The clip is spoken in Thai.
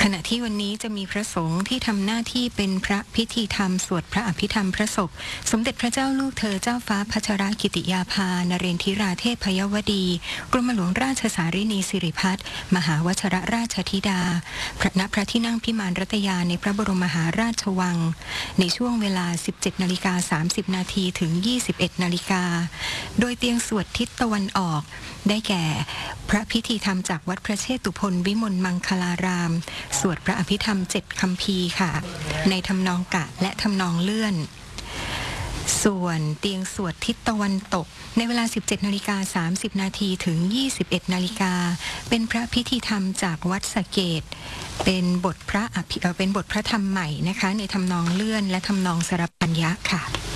ขณะที่วันนี้จะมีพระสงฆ์ที่ทำหน้าที่เป็นพระพิธีธรรมสวดพระอภิธรรมพระศพสมเด็จพระเจ้าลูกเธอเจ้าฟ้าพัชรกิติยาภานเรนทิราเทพยวดีกรมหลวงราชสารินีสิริพัฒน์มหาวชรราชธิดาณพระที่นั่งพิมานรัตยาในพระบรมมหาราชวังในช่วงเวลา 17:30 นาทีถึง 21 นาฬิกาโดยเตียงสวดทิศตะวันออกได้แก่พระพิธีธรรมจากวัดพระเชตุพนวิมลมังคลารามสวดพระอภิธรรม7คัมภีร์ค่ะในทำนองกะและทำนองเลื่อนส่วนเตียงสวดทิศตะวันตกในเวลา 17:30 นาทีถึง 21 นาฬิกาเป็นพระพิธีธรรมจากวัดสะเกษเป็นบทพระธรรมใหม่นะคะในทำนองเลื่อนและทำนองสรปัญญะค่ะ